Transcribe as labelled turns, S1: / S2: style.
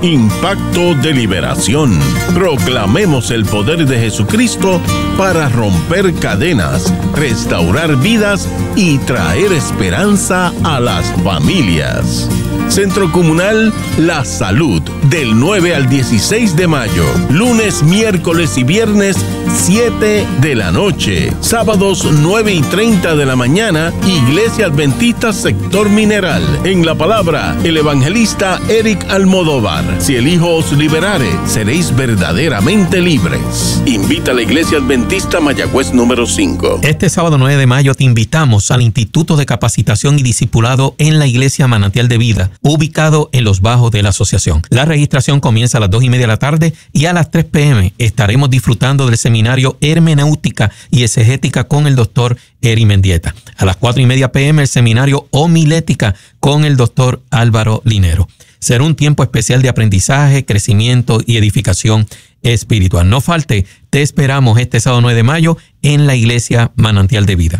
S1: Impacto de Liberación. Proclamemos el poder de Jesucristo para romper cadenas, restaurar vidas y traer esperanza a las familias. Centro Comunal La Salud, del 9 al 16 de mayo, lunes, miércoles y viernes, 7 de la noche, sábados 9:30 de la mañana, Iglesia Adventista Sector Mineral. En la palabra, el evangelista Eric Almodóvar. Si el Hijo os liberare, seréis verdaderamente libres. Invita a la Iglesia Adventista Mayagüez número 5.
S2: Este sábado 9 de mayo te invitamos al Instituto de Capacitación y Discipulado en la Iglesia Manantial de Vida, ubicado en los bajos de la asociación. La registración comienza a las 2:30 de la tarde y a las 3 p.m. estaremos disfrutando del seminario Hermenéutica y Exegética con el doctor Eri Mendieta. A las 4:30 p.m. el seminario Homilética con el doctor Álvaro Linero. Será un tiempo especial de aprendizaje, crecimiento y edificación espiritual. No falte, te esperamos este sábado 9 de mayo en la Iglesia Manantial de Vida.